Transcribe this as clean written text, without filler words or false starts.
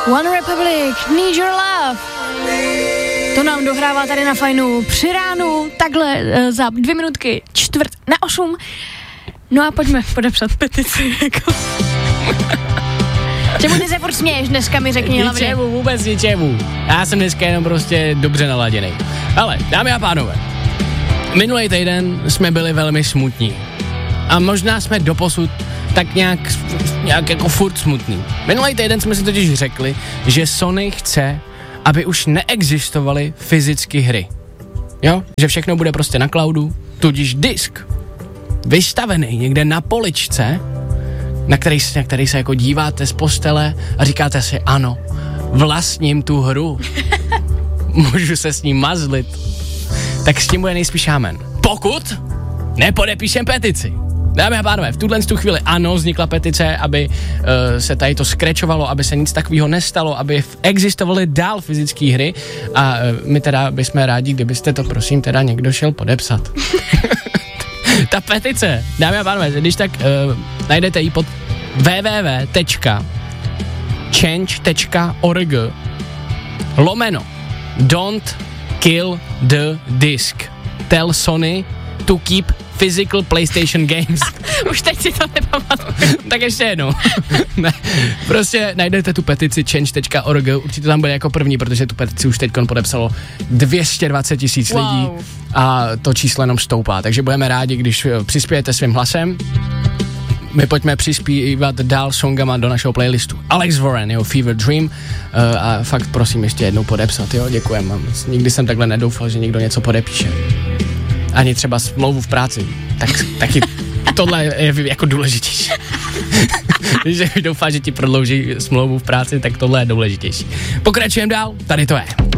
One Republic, Need Your Love. To nám dohrává tady na Fajnu při ránu, takhle za 2 minutky 7:45. No a pojďme podepsat petici, jako. Čemu ty se furt směješ dneska, mi řekni hlavně. Ničemu, vůbec ničemu. Já jsem dneska jenom prostě dobře naladěnej. Ale, dámy a pánové, minulý týden jsme byli velmi smutní. A možná jsme doposud tak nějak jako furt smutný. Minulý týden jsme si totiž řekli, že Sony chce, aby už neexistovaly fyzicky hry. Jo? Že všechno bude prostě na cloudu, tudíž disk vystavený někde na poličce, na který se jako díváte z postele a říkáte si, ano, vlastním tu hru. Můžu se s ní mazlit. Tak s tím bude nejspíš amen. Pokud nepodepíšem petici. Dámy a pánové, v tuhle chvíli ano, vznikla petice, aby se tady to skrečovalo, aby se nic takového nestalo, aby existovaly dál fyzické hry a my teda bychom rádi, kdybyste to prosím teda někdo šel podepsat. Ta petice, dámy a pánové, když tak najdete ji pod www.change.org/don't kill the disk. Tell Sony to keep physical PlayStation games. Už teď si to nepamatuju. Tak ještě jednou. Ne, prostě najdete tu petici change.org, určitě tam bude jako první, protože tu petici už teďkon podepsalo 220 000 lidí a to číslo jenom stoupá, takže budeme rádi, když přispějete svým hlasem. My pojďme přispívat dál songama do našeho playlistu. Alex Warren, jeho Fever Dream a fakt prosím ještě jednou podepsat, jo, děkujem. Nikdy jsem takhle nedoufal, že někdo něco podepíše. Ani třeba smlouvu v práci, taky tohle je jako důležitější. Že doufá, že ti prodlouží smlouvu v práci, tak tohle je důležitější. Pokračujeme dál, tady to je.